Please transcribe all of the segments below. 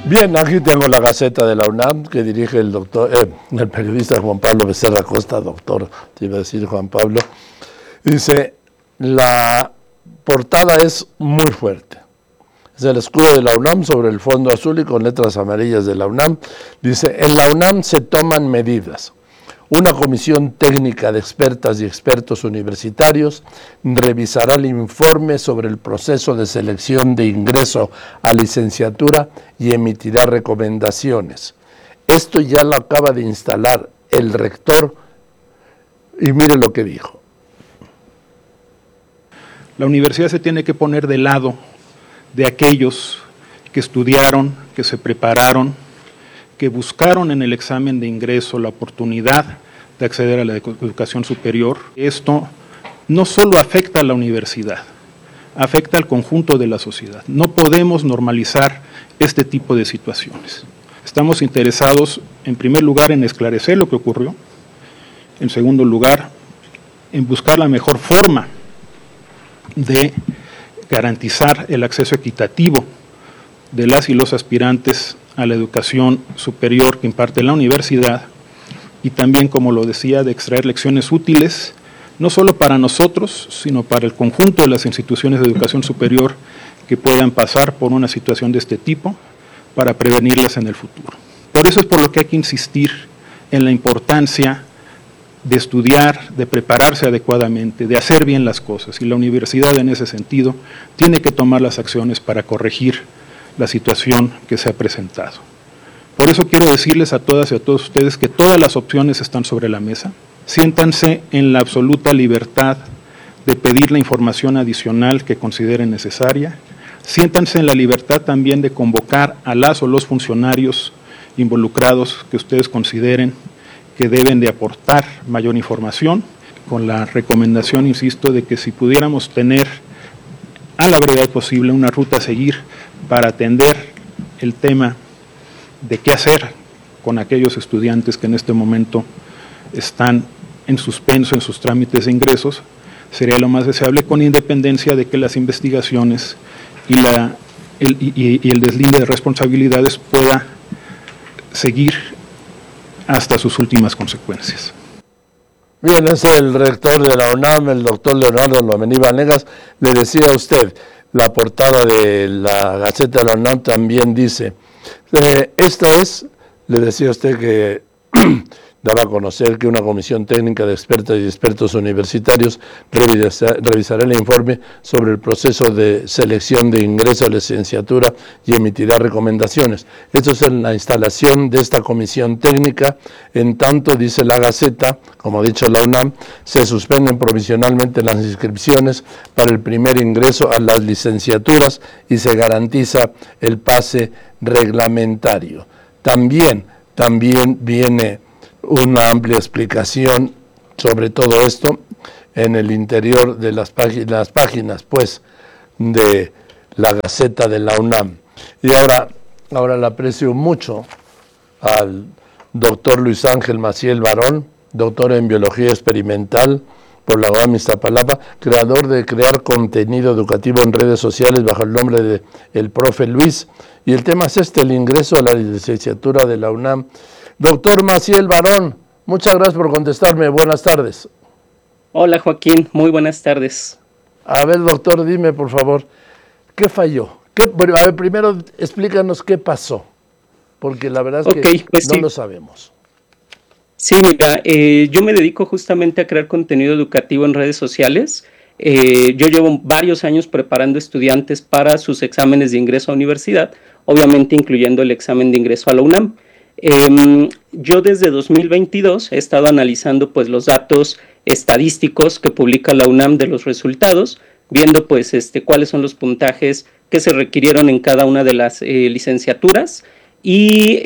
Bien, aquí tengo la Gaceta de la UNAM que dirige el periodista Juan Pablo Becerra Costa, doctor, te iba a decir Juan Pablo. Dice, la portada es muy fuerte. Es el escudo de la UNAM sobre el fondo azul y con letras amarillas de la UNAM. Dice, en la UNAM se toman medidas. Una comisión técnica de expertas y expertos universitarios revisará el informe sobre el proceso de selección de ingreso a licenciatura y emitirá recomendaciones. Esto ya lo acaba de instalar el rector y mire lo que dijo. La universidad se tiene que poner del lado de aquellos que estudiaron, que se prepararon, que buscaron en el examen de ingreso la oportunidad de acceder a la educación superior. Esto no solo afecta a la universidad, afecta al conjunto de la sociedad. No podemos normalizar este tipo de situaciones. Estamos interesados, en primer lugar, en esclarecer lo que ocurrió, en segundo lugar, en buscar la mejor forma de garantizar el acceso equitativo de las y los aspirantes a la educación superior que imparte la universidad y también, como lo decía, de extraer lecciones útiles, no solo para nosotros, sino para el conjunto de las instituciones de educación superior que puedan pasar por una situación de este tipo para prevenirlas en el futuro. Por eso es por lo que hay que insistir en la importancia de estudiar, de prepararse adecuadamente, de hacer bien las cosas, y la universidad en ese sentido tiene que tomar las acciones para corregir la situación que se ha presentado. Por eso quiero decirles a todas y a todos ustedes que todas las opciones están sobre la mesa. Siéntanse en la absoluta libertad de pedir la información adicional que consideren necesaria. Siéntanse en la libertad también de convocar a las o los funcionarios involucrados que ustedes consideren que deben de aportar mayor información, con la recomendación, insisto, de que si pudiéramos tener a la brevedad posible una ruta a seguir para atender el tema de qué hacer con aquellos estudiantes que en este momento están en suspenso en sus trámites de ingresos, sería lo más deseable, con independencia de que las investigaciones y el deslinde de responsabilidades pueda seguir hasta sus últimas consecuencias. Bien, es el rector de la UNAM, el doctor Leonardo Lomelí Vanegas. Le decía a usted, la portada de la Gaceta de la UNAM también dice, le decía a usted que daba a conocer que una comisión técnica de expertas y expertos universitarios revisará el informe sobre el proceso de selección de ingreso a la licenciatura y emitirá recomendaciones. Esto es en la instalación de esta comisión técnica. En tanto, dice la Gaceta, como ha dicho la UNAM, se suspenden provisionalmente las inscripciones para el primer ingreso a las licenciaturas y se garantiza el pase reglamentario. También viene una amplia explicación sobre todo esto en el interior de las páginas pues, de la Gaceta de la UNAM. Y ahora le aprecio mucho al doctor Luis Ángel Maciel Barón, doctor en Biología Experimental por la UAM Iztapalapa, creador de Crear Contenido Educativo en Redes Sociales bajo el nombre de El Profe Luis. Y el tema es el ingreso a la licenciatura de la UNAM. Doctor Maciel Barón, muchas gracias por contestarme. Buenas tardes. Hola Joaquín, muy buenas tardes. A ver, doctor, dime por favor, ¿qué falló? A ver, primero explícanos qué pasó, porque la verdad es que pues no lo sabemos. Sí, mira, yo me dedico justamente a crear contenido educativo en redes sociales. Yo llevo varios años preparando estudiantes para sus exámenes de ingreso a universidad, obviamente incluyendo el examen de ingreso a la UNAM. Yo desde 2022 he estado analizando pues los datos estadísticos que publica la UNAM de los resultados, viendo pues cuáles son los puntajes que se requirieron en cada una de las licenciaturas y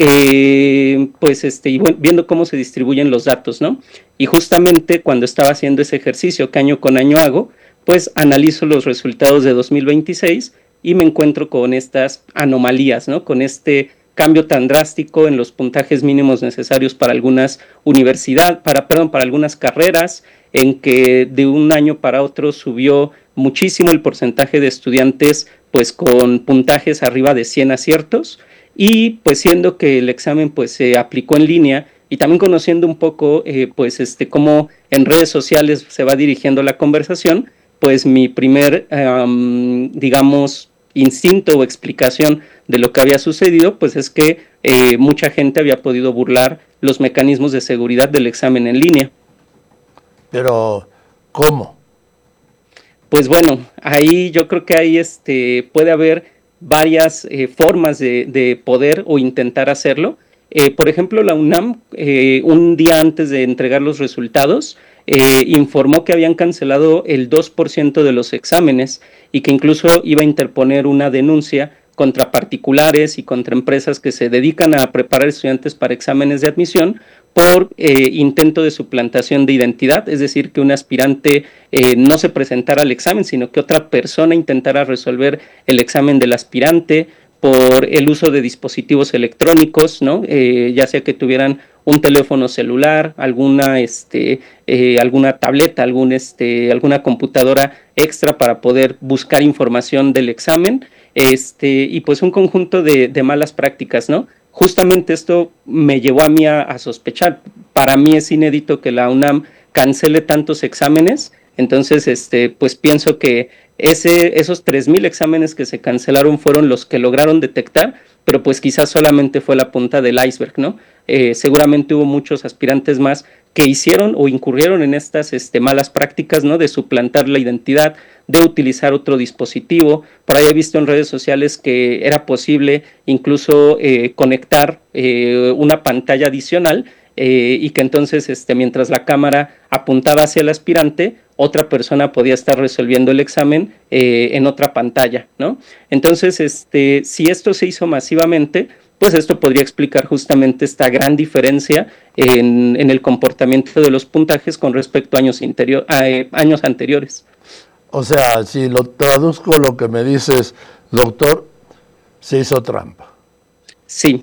viendo cómo se distribuyen los datos, ¿no? Y justamente cuando estaba haciendo ese ejercicio que año con año hago, pues analizo los resultados de 2026 y me encuentro con estas anomalías, ¿no? Con este cambio tan drástico en los puntajes mínimos necesarios para algunas para algunas carreras, en que de un año para otro subió muchísimo el porcentaje de estudiantes pues con puntajes arriba de 100 aciertos, y pues siendo que el examen pues se aplicó en línea y también conociendo un poco cómo en redes sociales se va dirigiendo la conversación, pues mi primer, digamos, instinto o explicación de lo que había sucedido, pues es que mucha gente había podido burlar los mecanismos de seguridad del examen en línea. Pero, ¿cómo? Pues bueno, ahí yo creo que ahí puede haber varias formas de poder o intentar hacerlo. Por ejemplo, la UNAM, un día antes de entregar los resultados, informó que habían cancelado el 2% de los exámenes y que incluso iba a interponer una denuncia contra particulares y contra empresas que se dedican a preparar estudiantes para exámenes de admisión por intento de suplantación de identidad, es decir, que un aspirante no se presentara al examen, sino que otra persona intentara resolver el examen del aspirante, por el uso de dispositivos electrónicos, ¿no? Ya sea que tuvieran un teléfono celular, alguna tableta, alguna computadora extra para poder buscar información del examen, y pues un conjunto de malas prácticas, ¿no? Justamente esto me llevó a mí a sospechar. Para mí es inédito que la UNAM cancele tantos exámenes, entonces pues pienso que esos 3,000 exámenes que se cancelaron fueron los que lograron detectar, pero pues quizás solamente fue la punta del iceberg, ¿no? Seguramente hubo muchos aspirantes más que hicieron o incurrieron en estas malas prácticas, ¿no? De suplantar la identidad, de utilizar otro dispositivo. Por ahí he visto en redes sociales que era posible incluso conectar una pantalla adicional y que entonces mientras la cámara apuntaba hacia el aspirante, otra persona podía estar resolviendo el examen en otra pantalla, ¿no? Entonces, si esto se hizo masivamente, pues esto podría explicar justamente esta gran diferencia en el comportamiento de los puntajes con respecto a años anteriores. O sea, si lo traduzco lo que me dices, doctor, se hizo trampa. Sí.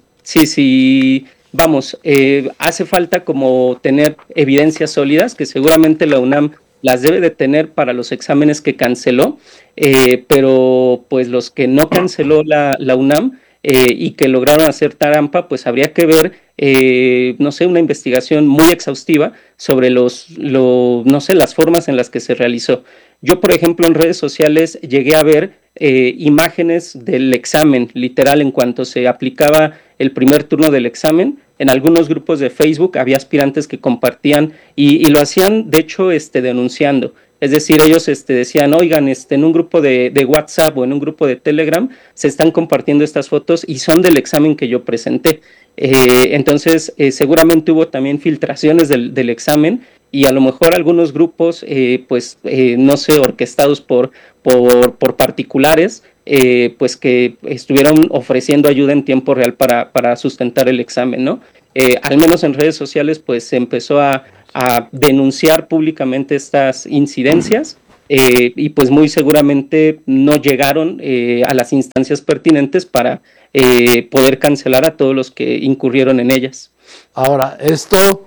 Vamos, hace falta como tener evidencias sólidas, que seguramente la UNAM las debe de tener para los exámenes que canceló, pero pues los que no canceló la UNAM y que lograron hacer trampa, pues habría que ver, no sé, una investigación muy exhaustiva sobre las formas en las que se realizó. Yo, por ejemplo, en redes sociales llegué a ver imágenes del examen, literal, en cuanto se aplicaba el primer turno del examen. En algunos grupos de Facebook había aspirantes que compartían y lo hacían, de hecho, denunciando. Es decir, ellos decían, oigan, en un grupo de WhatsApp o en un grupo de Telegram se están compartiendo estas fotos y son del examen que yo presenté. Entonces, seguramente hubo también filtraciones del examen y a lo mejor algunos grupos, no sé, orquestados por particulares, pues que estuvieron ofreciendo ayuda en tiempo real para sustentar el examen, ¿no? Al menos en redes sociales, pues se empezó a denunciar públicamente estas incidencias y pues muy seguramente no llegaron a las instancias pertinentes para poder cancelar a todos los que incurrieron en ellas. Ahora, esto,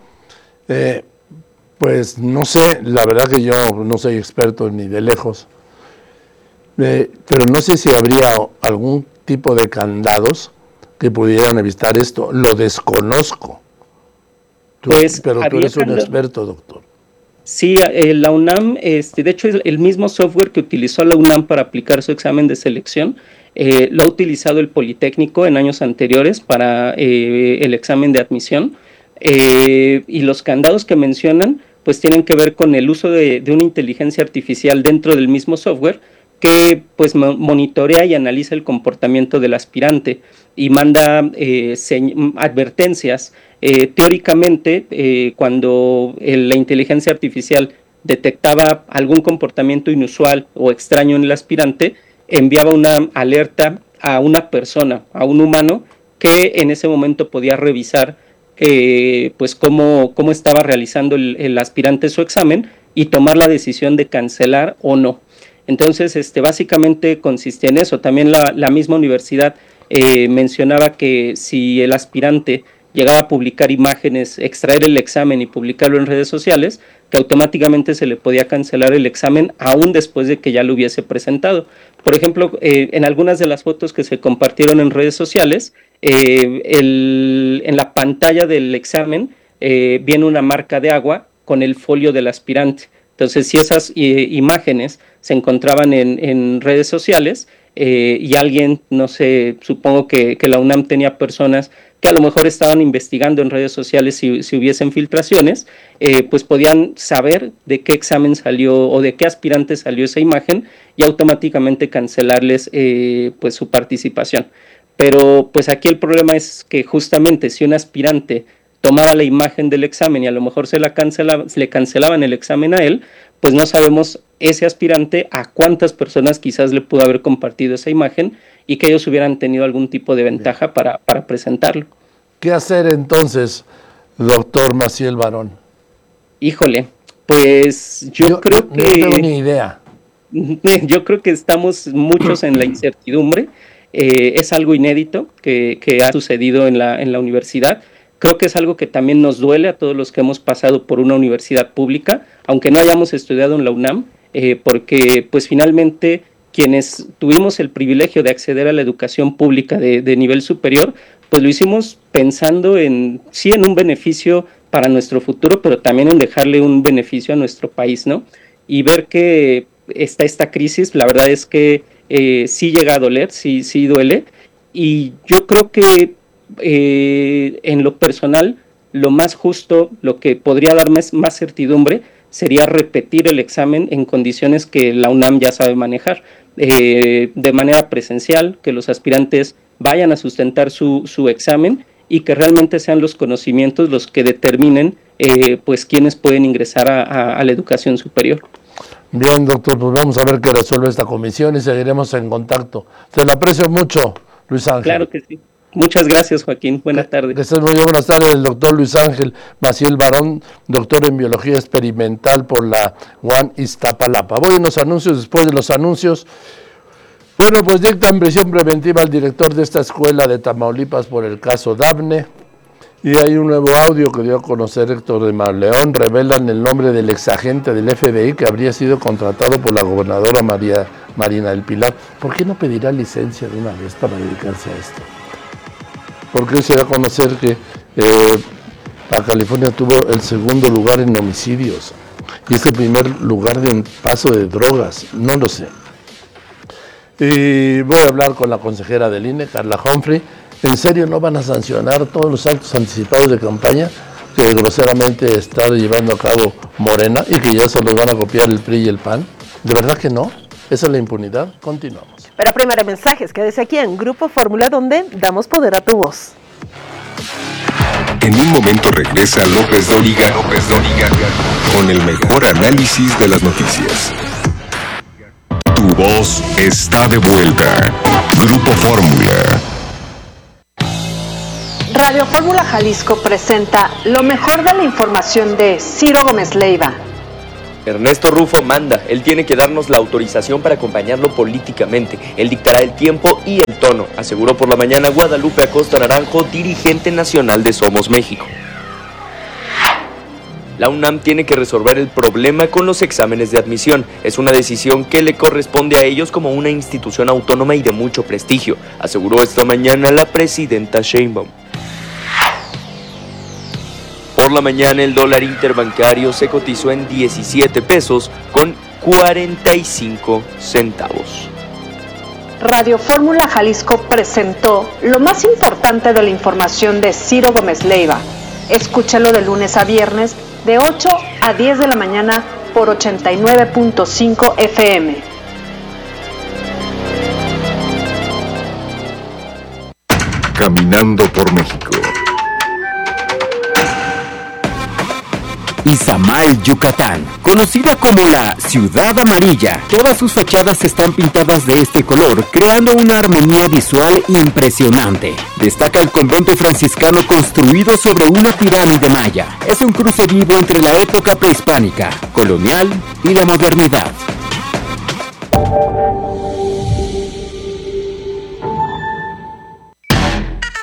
pues no sé, la verdad que yo no soy experto ni de lejos, pero no sé si habría algún tipo de candados que pudieran evitar esto. Lo desconozco. Pero tú eres un experto, doctor. Sí, la UNAM, de hecho, el mismo software que utilizó la UNAM para aplicar su examen de selección, lo ha utilizado el Politécnico en años anteriores para el examen de admisión. Y los candados que mencionan, pues tienen que ver con el uso de una inteligencia artificial dentro del mismo software que pues monitorea y analiza el comportamiento del aspirante y manda advertencias. Teóricamente, cuando la inteligencia artificial detectaba algún comportamiento inusual o extraño en el aspirante, enviaba una alerta a una persona, a un humano, que en ese momento podía revisar pues cómo estaba realizando el aspirante su examen y tomar la decisión de cancelar o no. Entonces, básicamente consistía en eso. También la misma universidad mencionaba que si el aspirante llegaba a publicar imágenes, extraer el examen y publicarlo en redes sociales, que automáticamente se le podía cancelar el examen aún después de que ya lo hubiese presentado. Por ejemplo, en algunas de las fotos que se compartieron en redes sociales, en la pantalla del examen viene una marca de agua con el folio del aspirante. Entonces, si esas imágenes se encontraban en redes sociales y alguien, no sé, supongo que la UNAM tenía personas que a lo mejor estaban investigando en redes sociales si hubiesen filtraciones, pues podían saber de qué examen salió o de qué aspirante salió esa imagen y automáticamente cancelarles pues su participación. Pero pues aquí el problema es que justamente si un aspirante tomaba la imagen del examen y a lo mejor le cancelaban el examen a él, pues no sabemos ese aspirante a cuántas personas quizás le pudo haber compartido esa imagen y que ellos hubieran tenido algún tipo de ventaja para presentarlo. ¿Qué hacer entonces, doctor Maciel Barón? Híjole, pues yo creo que... No tengo ni idea. Yo creo que estamos muchos en la incertidumbre. Es algo inédito que ha sucedido en la universidad. Creo que es algo que también nos duele a todos los que hemos pasado por una universidad pública, aunque no hayamos estudiado en la UNAM, porque pues finalmente quienes tuvimos el privilegio de acceder a la educación pública de nivel superior, pues lo hicimos pensando en un beneficio para nuestro futuro, pero también en dejarle un beneficio a nuestro país, ¿no? Y ver que está esta crisis, la verdad es que sí llega a doler, sí duele, y yo creo que en lo personal, lo más justo, lo que podría darme más certidumbre, sería repetir el examen en condiciones que la UNAM ya sabe manejar, de manera presencial, que los aspirantes vayan a sustentar su examen y que realmente sean los conocimientos los que determinen pues quiénes pueden ingresar a la educación superior. Bien, doctor, pues vamos a ver qué resuelve esta comisión y seguiremos en contacto. Te lo aprecio mucho, Luis Ángel. Claro que sí. Muchas gracias, Joaquín. Buenas tardes. Que estés muy bien. Buenas tardes, el doctor Luis Ángel Maciel Barón, doctor en Biología Experimental por la UAM Iztapalapa. Voy a los anuncios. Después de los anuncios, bueno, pues dictan prisión preventiva al director de esta escuela de Tamaulipas por el caso Dafne. Y hay un nuevo audio que dio a conocer Héctor de Marleón. Revelan el nombre del exagente del FBI que habría sido contratado por la gobernadora Marina del Pilar. ¿Por qué no pedirá licencia de una vez para dedicarse a esto? Porque se da a conocer que Baja California tuvo el segundo lugar en homicidios y es el primer lugar de paso de drogas, no lo sé. Y voy a hablar con la consejera del INE, Carla Humphrey. ¿En serio no van a sancionar todos los actos anticipados de campaña que groseramente está llevando a cabo Morena y que ya se los van a copiar el PRI y el PAN? ¿De verdad que no? ¿Esa es la impunidad? Continuamos. Pero primero mensajes, quédese aquí en Grupo Fórmula, donde damos poder a tu voz. En un momento regresa López Dóriga con el mejor análisis de las noticias. Tu voz está de vuelta. Grupo Fórmula. Radio Fórmula Jalisco presenta lo mejor de la información de Ciro Gómez Leiva. Ernesto Rufo manda, él tiene que darnos la autorización para acompañarlo políticamente. Él dictará el tiempo y el tono, aseguró por la mañana Guadalupe Acosta Naranjo, dirigente nacional de Somos México. La UNAM tiene que resolver el problema con los exámenes de admisión. Es una decisión que le corresponde a ellos como una institución autónoma y de mucho prestigio, aseguró esta mañana la presidenta Sheinbaum. Por la mañana el dólar interbancario se cotizó en 17 pesos con 45 centavos. Radio Fórmula Jalisco presentó lo más importante de la información de Ciro Gómez Leiva. Escúchalo de lunes a viernes de 8 a 10 de la mañana por 89.5 FM. Caminando por México. Izamal, Yucatán, conocida como la Ciudad Amarilla. Todas sus fachadas están pintadas de este color, creando una armonía visual impresionante. Destaca el convento franciscano construido sobre una pirámide maya. Es un cruce vivo entre la época prehispánica, colonial y la modernidad.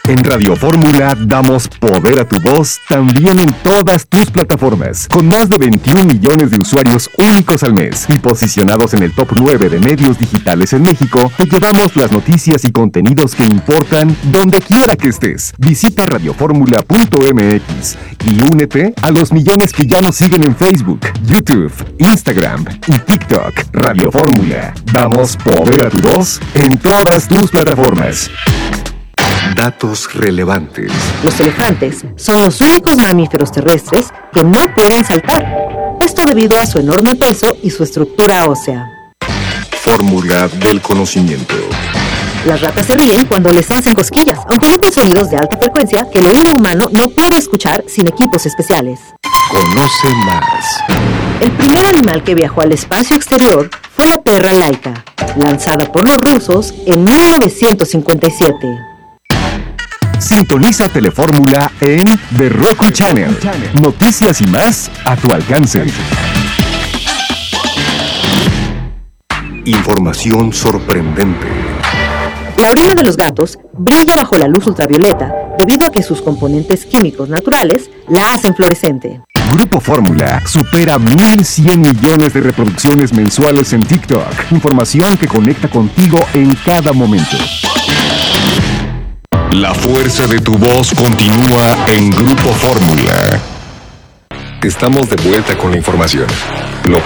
En Radio Fórmula damos poder a tu voz también en todas tus plataformas, con más de 21 millones de usuarios únicos al mes y posicionados en el top 9 de medios digitales en México. Te llevamos las noticias y contenidos que importan donde quiera que estés. Visita radioformula.mx y únete a los millones que ya nos siguen en Facebook, YouTube, Instagram y TikTok. Radio Fórmula. Damos poder a tu voz en todas tus plataformas. Datos relevantes. Los elefantes son los únicos mamíferos terrestres que no pueden saltar. Esto debido a su enorme peso y su estructura ósea. Fórmula del conocimiento. Las ratas se ríen cuando les hacen cosquillas, aunque emiten sonidos de alta frecuencia que el oído humano no puede escuchar sin equipos especiales. Conoce más. El primer animal que viajó al espacio exterior fue la perra Laika, lanzada por los rusos en 1957. Sintoniza Telefórmula en The Roku Channel. Noticias y más a tu alcance. Información sorprendente. La orina de los gatos brilla bajo la luz ultravioleta debido a que sus componentes químicos naturales la hacen fluorescente. Grupo Fórmula supera 1.100 millones de reproducciones mensuales en TikTok. Información que conecta contigo en cada momento. La fuerza de tu voz continúa en Grupo Fórmula. Estamos de vuelta con la información. Lo